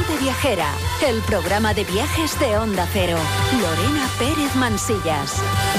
Gente Viajera, el programa de viajes de Onda Cero. Lorena Pérez Mansillas.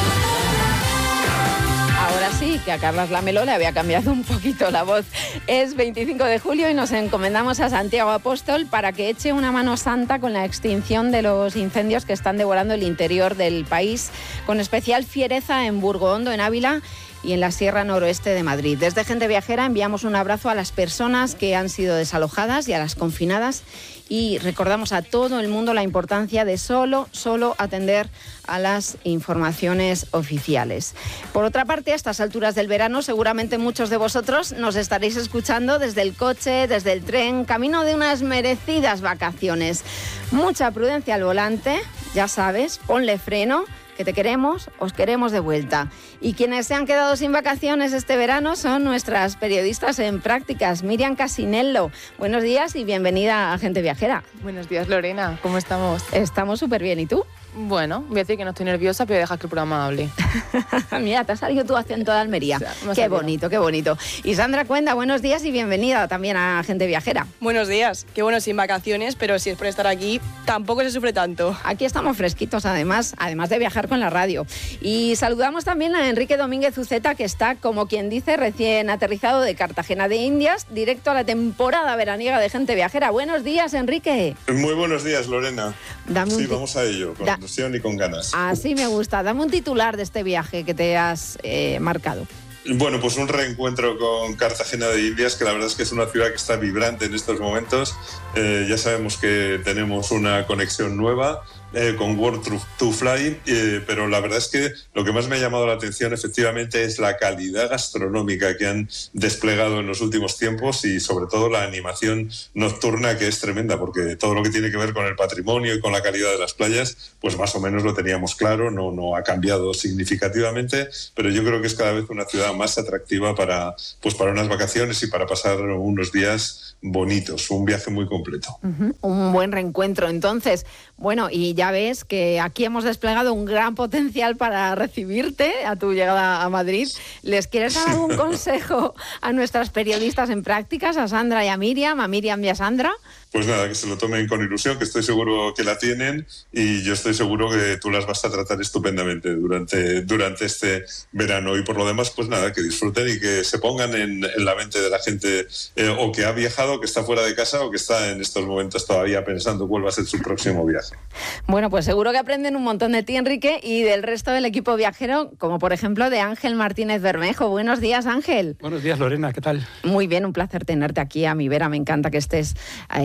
Ahora sí, que a Carlas Lamelo le había cambiado un poquito la voz. Es 25 de julio y nos encomendamos a Santiago Apóstol para que eche una mano santa con la extinción de los incendios que están devorando el interior del país, con especial fiereza en Burgohondo, en Ávila, y en la Sierra Noroeste de Madrid. Desde Gente Viajera enviamos un abrazo a las personas que han sido desalojadas y a las confinadas, y recordamos a todo el mundo la importancia de solo atender a las informaciones oficiales. Por otra parte, a estas alturas del verano, seguramente muchos de vosotros nos estaréis escuchando desde el coche, desde el tren, camino de unas merecidas vacaciones. Mucha prudencia al volante, ya sabes, ponle freno, que te queremos, os queremos de vuelta. Y quienes se han quedado sin vacaciones este verano son nuestras periodistas en prácticas. Miriam Casinello, buenos días y bienvenida a Gente Viajera. Buenos días, Lorena, ¿cómo estamos? Estamos súper bien, ¿y tú? Bueno, voy a decir que no estoy nerviosa, pero deja que el programa hable. Mira, te ha salido tu acento de Almería. Qué bonito, qué bonito. Y Sandra Cuenda, buenos días y bienvenida también a Gente Viajera. Buenos días. Qué bueno, sin vacaciones, pero si es por estar aquí, tampoco se sufre tanto. Aquí estamos fresquitos, además de viajar con la radio. Y saludamos también a Enrique Domínguez Uceta, que está, como quien dice, recién aterrizado de Cartagena de Indias, directo a la temporada veraniega de Gente Viajera. Buenos días, Enrique. Muy buenos días, Lorena. Sí, vamos a ello, con ilusión y con ganas. Así me gusta. Dame un titular de este viaje que te has marcado. Bueno, pues un reencuentro con Cartagena de Indias, que la verdad es que es una ciudad que está vibrante en estos momentos. Ya sabemos que tenemos una conexión nueva con World to Fly, pero la verdad es que lo que más me ha llamado la atención efectivamente es la calidad gastronómica que han desplegado en los últimos tiempos, y sobre todo la animación nocturna, que es tremenda, porque todo lo que tiene que ver con el patrimonio y con la calidad de las playas, pues más o menos lo teníamos claro, no ha cambiado significativamente, pero yo creo que es cada vez una ciudad más atractiva para unas vacaciones y para pasar unos días bonitos, un viaje muy completo. Un buen reencuentro, entonces. Bueno, y ya ves que aquí hemos desplegado un gran potencial para recibirte a tu llegada a Madrid. ¿Les quieres dar algún consejo a nuestras periodistas en prácticas, a Sandra y a Miriam y a Sandra? Pues nada, que se lo tomen con ilusión, que estoy seguro que la tienen, y yo estoy seguro que tú las vas a tratar estupendamente durante este verano. Y por lo demás, pues nada, que disfruten y que se pongan en la mente de la gente o que ha viajado, que está fuera de casa, o que está en estos momentos todavía pensando cuál va a ser su próximo viaje. Bueno, pues seguro que aprenden un montón de ti, Enrique, y del resto del equipo viajero, como por ejemplo de Ángel Martínez Bermejo. Buenos días, Ángel. Buenos días, Lorena, ¿qué tal? Muy bien, un placer tenerte aquí a mi vera. Me encanta que estés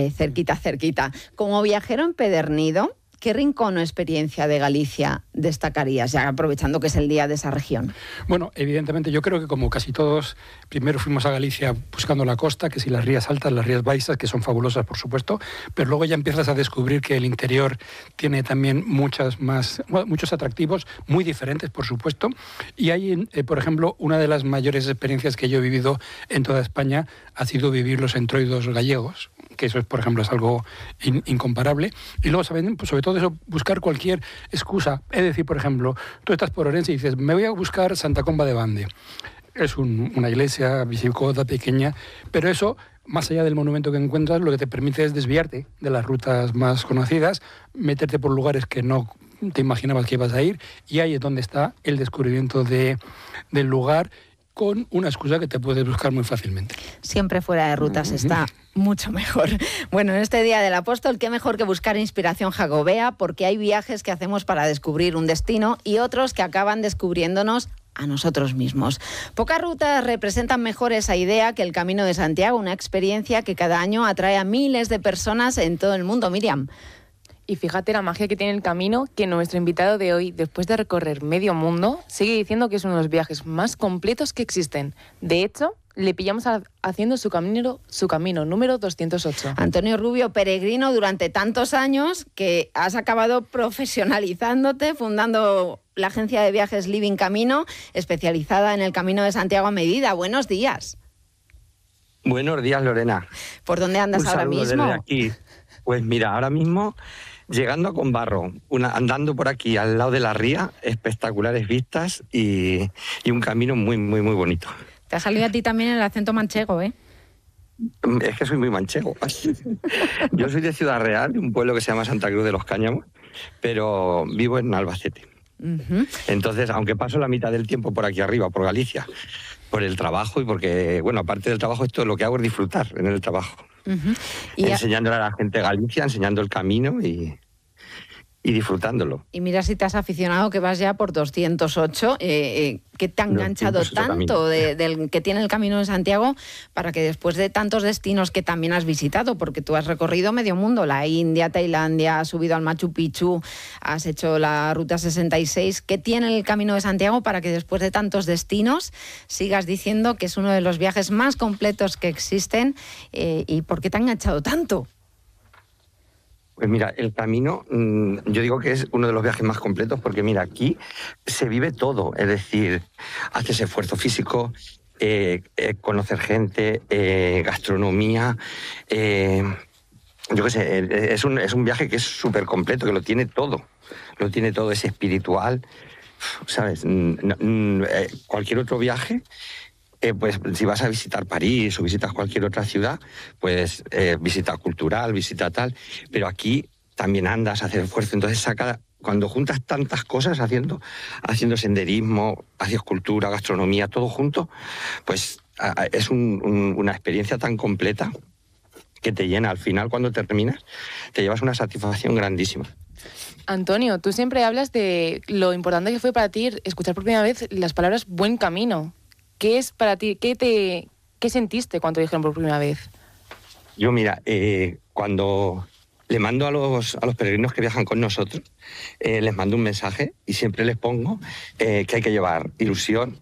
cerquita. Como viajero empedernido, ¿qué rincón o experiencia de Galicia destacarías, ya aprovechando que es el día de esa región? Bueno, evidentemente yo creo que como casi todos, primero fuimos a Galicia buscando la costa, que si las rías altas, las rías baixas, que son fabulosas por supuesto, pero luego ya empiezas a descubrir que el interior tiene también muchos atractivos muy diferentes, por supuesto, y hay, por ejemplo, una de las mayores experiencias que yo he vivido en toda España ha sido vivir los entroidos gallegos, que eso, por ejemplo, es algo incomparable. Y luego, ¿saben? Pues sobre todo eso, buscar cualquier excusa. Es decir, por ejemplo, tú estás por Orense y dices, me voy a buscar Santa Comba de Bande. Es una iglesia visigoda pequeña, pero eso, más allá del monumento que encuentras, lo que te permite es desviarte de las rutas más conocidas, meterte por lugares que no te imaginabas que ibas a ir, y ahí es donde está el descubrimiento del lugar, con una excusa que te puedes buscar muy fácilmente. Siempre fuera de rutas está mucho mejor. Bueno, en este Día del Apóstol, qué mejor que buscar inspiración jacobea, porque hay viajes que hacemos para descubrir un destino y otros que acaban descubriéndonos a nosotros mismos. Pocas rutas representan mejor esa idea que el Camino de Santiago, una experiencia que cada año atrae a miles de personas en todo el mundo. Miriam. Y fíjate la magia que tiene el camino, que nuestro invitado de hoy, después de recorrer medio mundo, sigue diciendo que es uno de los viajes más completos que existen. De hecho, le pillamos haciendo su camino número 208. Antonio Rubio, peregrino durante tantos años, que has acabado profesionalizándote, fundando la agencia de viajes Living Camino, especializada en el Camino de Santiago a medida. Buenos días. Buenos días, Lorena. ¿Por dónde andas ahora mismo? Desde aquí. Pues mira, ahora mismo llegando a Conbarro, andando por aquí al lado de la ría, espectaculares vistas y un camino muy, muy, muy bonito. Te ha salido a ti también el acento manchego, ¿eh? Es que soy muy manchego. Yo soy de Ciudad Real, de un pueblo que se llama Santa Cruz de los Cáñamos, pero vivo en Albacete. Entonces, aunque paso la mitad del tiempo por aquí arriba, por Galicia, por el trabajo y porque, bueno, aparte del trabajo, esto lo que hago es disfrutar en el trabajo. Enseñándole a la gente de Galicia, enseñando el camino y disfrutándolo. Y mira si te has aficionado, que vas ya por 208, que te ha enganchado tanto del que tiene el Camino de Santiago, para que después de tantos destinos que también has visitado, porque tú has recorrido medio mundo, la India, Tailandia, has subido al Machu Picchu, has hecho la Ruta 66, ¿qué tiene el Camino de Santiago para que después de tantos destinos sigas diciendo que es uno de los viajes más completos que existen? ¿Y por qué te ha enganchado tanto? Pues mira, el camino, yo digo que es uno de los viajes más completos porque mira, aquí se vive todo, es decir, haces esfuerzo físico, conocer gente, gastronomía, yo qué sé, es un viaje que es súper completo, que lo tiene todo, es espiritual, ¿sabes? Cualquier otro viaje... pues si vas a visitar París o visitas cualquier otra ciudad, pues visita cultural, visita tal, pero aquí también andas, haces esfuerzo, entonces cuando juntas tantas cosas haciendo senderismo, haces cultura, gastronomía, todo junto, pues es una experiencia tan completa que te llena. Al final, cuando terminas, te llevas una satisfacción grandísima. Antonio, tú siempre hablas de lo importante que fue para ti escuchar por primera vez las palabras buen camino. ¿Qué es para ti? ¿Qué sentiste cuando dijeron por primera vez? Yo, mira, cuando le mando a los peregrinos que viajan con nosotros, les mando un mensaje y siempre les pongo que hay que llevar ilusión,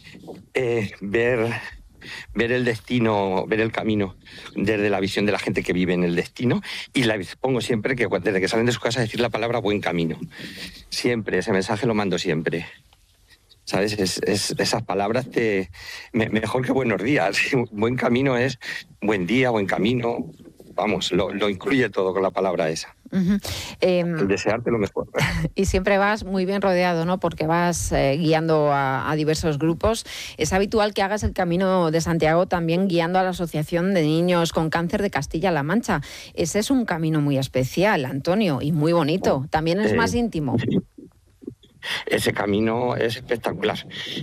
ver el destino, ver el camino desde la visión de la gente que vive en el destino, y les pongo siempre que desde que salen de su casa decir la palabra buen camino. Siempre, ese mensaje lo mando siempre. ¿Sabes? Esas palabras mejor que buenos días. Buen camino es buen día, buen camino. Vamos, lo incluye todo con la palabra esa. El desearte lo mejor. Y siempre vas muy bien rodeado, ¿no? Porque vas guiando a diversos grupos. Es habitual que hagas el Camino de Santiago también guiando a la Asociación de Niños con Cáncer de Castilla-La Mancha. Ese es un camino muy especial, Antonio, y muy bonito. También es más íntimo. Sí. Ese camino es espectacular.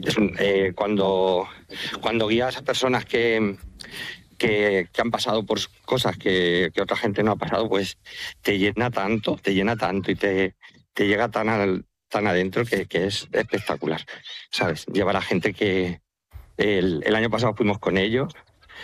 Cuando guías a personas que han pasado por cosas que otra gente no ha pasado, pues te llena tanto y te llega tan adentro que es espectacular, ¿sabes? Llevar a gente que el año pasado fuimos con ellos,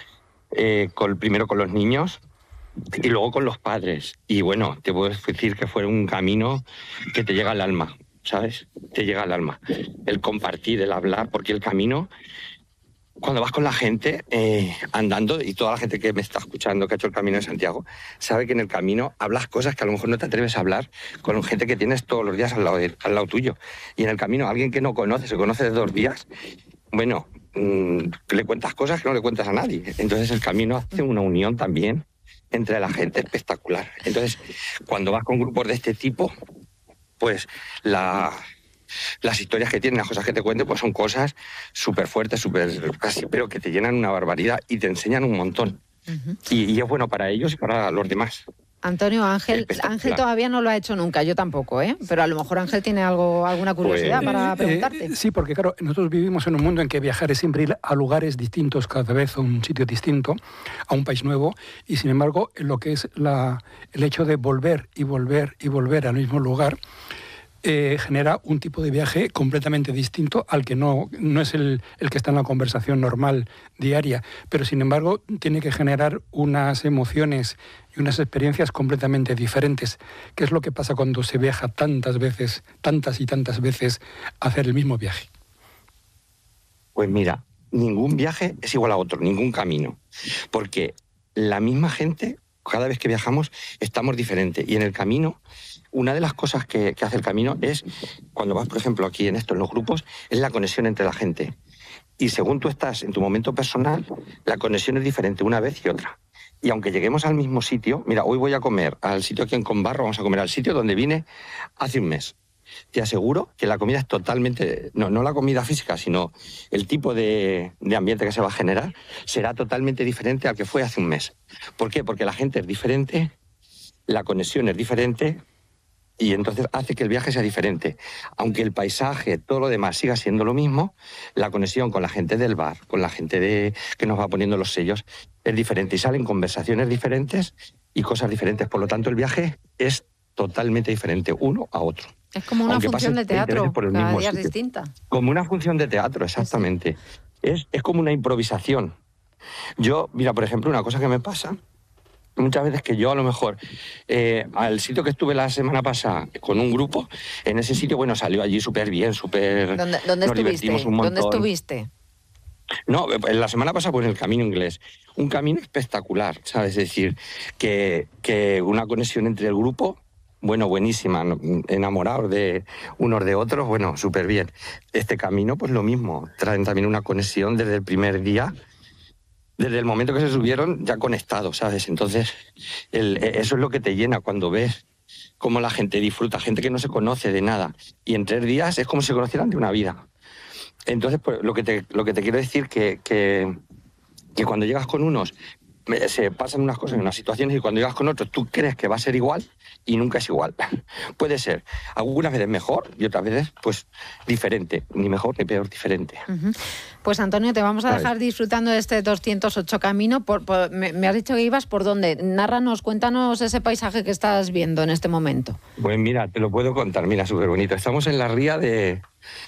primero con los niños y luego con los padres. Y bueno, te puedo decir que fue un camino que te llega al alma, ¿sabes? Te llega al alma. El compartir, el hablar, porque el camino, cuando vas con la gente andando, y toda la gente que me está escuchando, que ha hecho el Camino de Santiago, sabe que en el camino hablas cosas que a lo mejor no te atreves a hablar con gente que tienes todos los días al lado tuyo. Y en el camino, alguien que no conoces, se conoce de 2 días, bueno, le cuentas cosas que no le cuentas a nadie. Entonces el camino hace una unión también entre la gente espectacular. Entonces, cuando vas con grupos de este tipo, pues las historias que tienen, las cosas que te cuenten, pues son cosas súper fuertes, pero que te llenan una barbaridad y te enseñan un montón. Y es bueno para ellos y para los demás. Antonio, Ángel todavía no lo ha hecho nunca, yo tampoco, pero a lo mejor Ángel tiene alguna curiosidad para preguntarte. Sí, porque claro, nosotros vivimos en un mundo en que viajar es siempre ir a lugares distintos, cada vez a un sitio distinto, a un país nuevo, y sin embargo, lo que es el hecho de volver y volver y volver al mismo lugar, genera un tipo de viaje completamente distinto al que no es el que está en la conversación normal diaria, pero sin embargo tiene que generar unas emociones y unas experiencias completamente diferentes. ¿Qué es lo que pasa cuando se viaja tantas y tantas veces a hacer el mismo viaje? Pues mira, ningún viaje es igual a otro, ningún camino, porque la misma gente, cada vez que viajamos, estamos diferentes, y en el camino, una de las cosas que hace el camino es, cuando vas, por ejemplo, aquí en los grupos, es la conexión entre la gente. Y según tú estás en tu momento personal, la conexión es diferente una vez y otra. Y aunque lleguemos al mismo sitio, mira, hoy voy a comer al sitio aquí en Conbarro, vamos a comer al sitio donde vine hace un mes. te aseguro que la comida es totalmente, no la comida física, sino el tipo de ambiente que se va a generar será totalmente diferente al que fue hace un mes. ¿Por qué? Porque la gente es diferente, la conexión es diferente y entonces hace que el viaje sea diferente. Aunque el paisaje, todo lo demás siga siendo lo mismo, la conexión con la gente del bar, con la gente que nos va poniendo los sellos, es diferente y salen conversaciones diferentes y cosas diferentes. Por lo tanto, el viaje es totalmente diferente uno a otro. Es como una función de teatro, cada día es distinta. Como una función de teatro, exactamente. Sí. Es como una improvisación. Yo, mira, por ejemplo, una cosa que me pasa muchas veces, que yo a lo mejor al sitio que estuve la semana pasada con un grupo, en ese sitio, bueno, salió allí súper bien, súper... ¿Dónde estuviste? ¿Dónde estuviste? No, la semana pasada pues en el Camino Inglés. Un camino espectacular, ¿sabes? Es decir, que una conexión entre el grupo, bueno, buenísima, enamorados de unos de otros, bueno, súper bien. Este camino, pues lo mismo, traen también una conexión desde el primer día, desde el momento que se subieron, ya conectados, ¿sabes? Entonces, eso es lo que te llena cuando ves cómo la gente disfruta, gente que no se conoce de nada. Y en 3 días es como si se conocieran de una vida. Entonces, pues, lo que te quiero decir que cuando llegas con unos, se pasan unas cosas en unas situaciones y cuando llegas con otros, tú crees que va a ser igual y nunca es igual. Puede ser algunas veces mejor y otras veces, pues, diferente. Ni mejor ni peor, diferente. Uh-huh. Pues, Antonio, te vamos a dejar disfrutando de este 208 camino. Me has dicho que ibas por dónde. Nárranos, cuéntanos ese paisaje que estás viendo en este momento. Pues mira, te lo puedo contar. Mira, súper bonito. Estamos en la ría de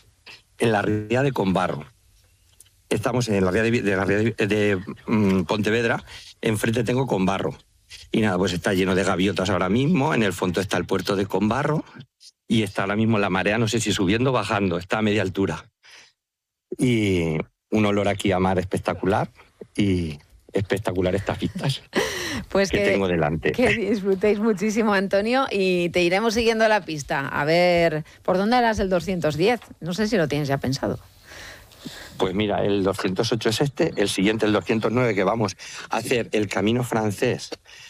Combarro. Estamos en la ría de Pontevedra. Enfrente tengo Combarro. Y nada, pues está lleno de gaviotas ahora mismo. En el fondo está el puerto de Combarro. Y está ahora mismo la marea, no sé si subiendo o bajando. Está a media altura. Y un olor aquí a mar espectacular. Y espectacular estas vistas pues que tengo delante. Que disfrutéis muchísimo, Antonio. Y te iremos siguiendo la pista. A ver, ¿por dónde harás el 210? No sé si lo tienes ya pensado. Pues mira, el 208 es el siguiente, el 209, que vamos a hacer el camino francés.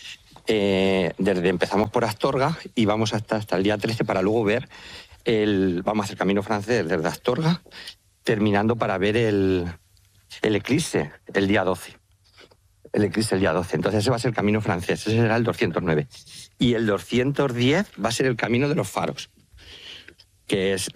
Empezamos por Astorga y vamos hasta el día 13 para luego ver vamos a hacer camino francés desde Astorga, terminando para ver el eclipse el día 12. El eclipse el día 12. Entonces ese va a ser el camino francés, ese será el 209. Y el 210 va a ser el camino de los faros, que es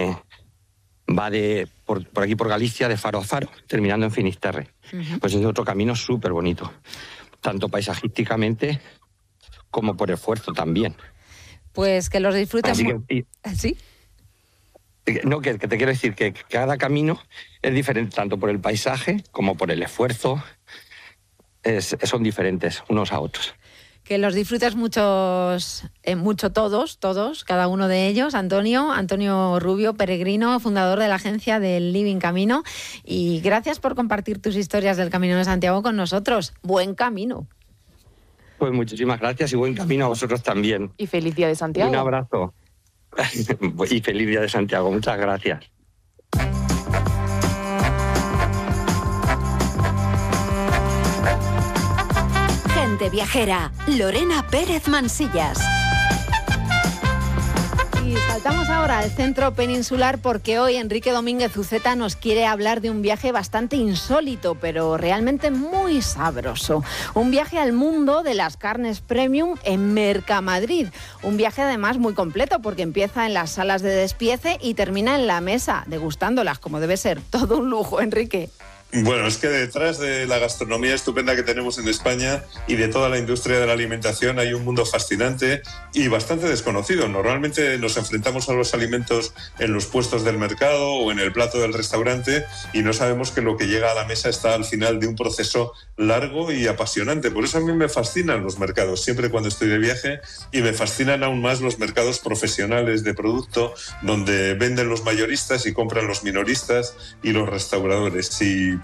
va por aquí por Galicia, de faro a faro, terminando en Finisterre. Uh-huh. Pues es otro camino súper bonito, tanto paisajísticamente como por esfuerzo también. Pues que los disfrutes. ¿Sí? No, que te quiero decir que cada camino es diferente, tanto por el paisaje como por el esfuerzo. Son diferentes unos a otros. Que los disfrutes mucho todos, cada uno de ellos. Antonio Rubio, peregrino, fundador de la agencia del Living Camino. Y gracias por compartir tus historias del Camino de Santiago con nosotros. Buen camino. Pues muchísimas gracias y buen camino a vosotros también. Y feliz día de Santiago. Un abrazo. Y feliz día de Santiago. Muchas gracias. Gente viajera, Lorena Pérez Mansillas. Y saltamos ahora al centro peninsular porque hoy Enrique Domínguez Uceta nos quiere hablar de un viaje bastante insólito, pero realmente muy sabroso. Un viaje al mundo de las carnes premium en Mercamadrid. Un viaje además muy completo porque empieza en las salas de despiece y termina en la mesa, degustándolas como debe ser. Todo un lujo, Enrique. Bueno, es que detrás de la gastronomía estupenda que tenemos en España y de toda la industria de la alimentación hay un mundo fascinante y bastante desconocido. Normalmente nos enfrentamos a los alimentos en los puestos del mercado o en el plato del restaurante y no sabemos que lo que llega a la mesa está al final de un proceso largo y apasionante. Por eso a mí me fascinan los mercados, siempre cuando estoy de viaje, y me fascinan aún más los mercados profesionales de producto, donde venden los mayoristas y compran los minoristas y los restauradores. Y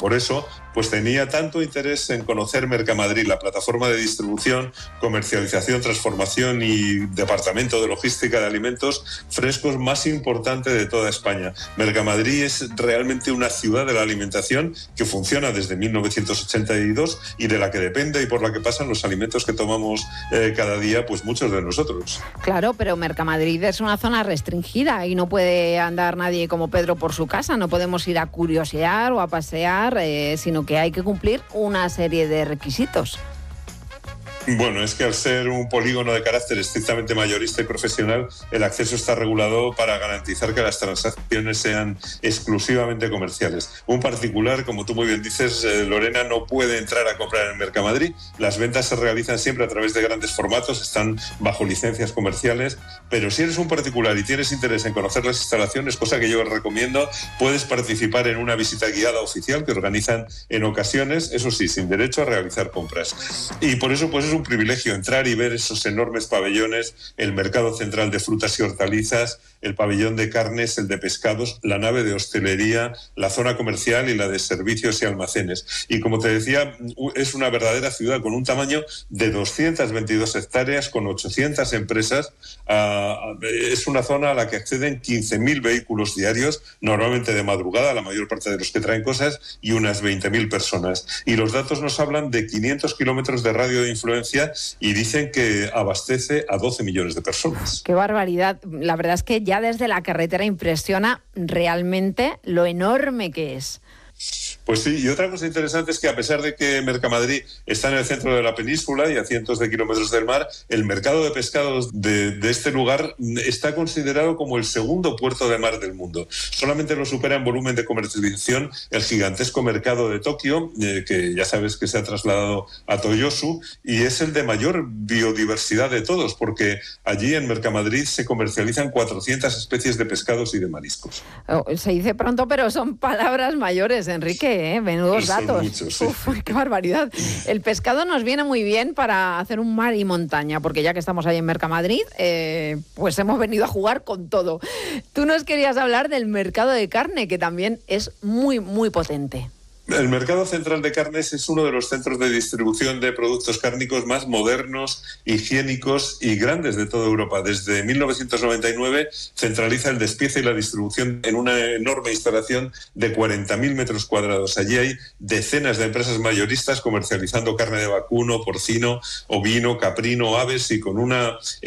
por eso pues tenía tanto interés en conocer Mercamadrid, la plataforma de distribución, comercialización, transformación y departamento de logística de alimentos frescos más importante de toda España. Mercamadrid es realmente una ciudad de la alimentación que funciona desde 1982 y de la que depende y por la que pasan los alimentos que tomamos cada día, pues muchos de nosotros. Claro, pero Mercamadrid es una zona restringida y no puede andar nadie como Pedro por su casa, no podemos ir a curiosear o a pasear, sino que hay que cumplir una serie de requisitos. Bueno, es que al ser un polígono de carácter estrictamente mayorista y profesional, el acceso está regulado para garantizar que las transacciones sean exclusivamente comerciales. Un particular, como tú muy bien dices, Lorena, no puede entrar a comprar en Mercamadrid. Las ventas se realizan siempre a través de grandes formatos, están bajo licencias comerciales, pero si eres un particular y tienes interés en conocer las instalaciones, cosa que yo recomiendo, puedes participar en una visita guiada oficial que organizan en ocasiones, eso sí, sin derecho a realizar compras. Y por eso, pues es un privilegio entrar y ver esos enormes pabellones, el mercado central de frutas y hortalizas, el pabellón de carnes, el de pescados, la nave de hostelería, la zona comercial y la de servicios y almacenes. Y como te decía, es una verdadera ciudad con un tamaño de 222 hectáreas, con 800 empresas. Es una zona a la que acceden 15.000 vehículos diarios, normalmente de madrugada, la mayor parte de los que traen cosas, y unas 20.000 personas. Y los datos nos hablan de 500 kilómetros de radio de influencia y dicen que abastece a 12 millones de personas. ¡Qué barbaridad! La verdad es que ya desde la carretera impresiona realmente lo enorme que es. Pues sí, y otra cosa interesante es que a pesar de que Mercamadrid está en el centro de la península y a cientos de kilómetros del mar, el mercado de pescados de este lugar está considerado como el segundo puerto de mar del mundo. Solamente lo supera en volumen de comercialización el gigantesco mercado de Tokio, que ya sabes que se ha trasladado a Toyosu, y es el de mayor biodiversidad de todos, porque allí en Mercamadrid se comercializan 400 especies de pescados y de mariscos. Se dice pronto, pero son palabras mayores, Enrique. Menudos datos. Muchos, sí. Uf, qué barbaridad. El pescado nos viene muy bien para hacer un mar y montaña, porque ya que estamos ahí en Mercamadrid, pues hemos venido a jugar con todo. Tú nos querías hablar del mercado de carne, que también es muy, muy potente. El mercado central de carnes es uno de los centros de distribución de productos cárnicos más modernos, higiénicos y grandes de toda Europa. Desde 1999 centraliza el despiece y la distribución en una enorme instalación de 40.000 metros cuadrados. Allí hay decenas de empresas mayoristas comercializando carne de vacuno, porcino, ovino, caprino, aves y con una